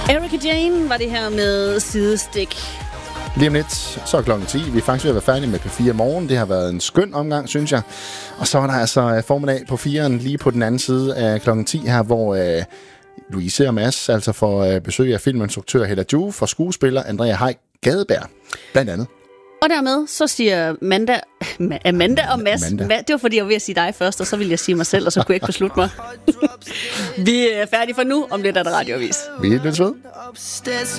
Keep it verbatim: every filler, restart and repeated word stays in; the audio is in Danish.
Erika Jane var det her med Sidestik. Lige om lidt, så er klokken ti. Vi er faktisk ved at være færdige med P fire morgen. Det har været en skøn omgang, synes jeg. Og så var der altså formiddag på firen lige på den anden side af klokken ti her, hvor øh, Louise og Mads altså får øh, besøg af filminstruktør Hella Joof for skuespiller Andrea Haj Gadeberg, blandt andet. Og dermed så siger Amanda, Amanda og Mads, Amanda. det var fordi jeg var ved at sige dig først, og så ville jeg sige mig selv, og så kunne jeg ikke beslutte mig. Vi er færdige for nu, om lidt er der radioavis. Vi er lidt søde.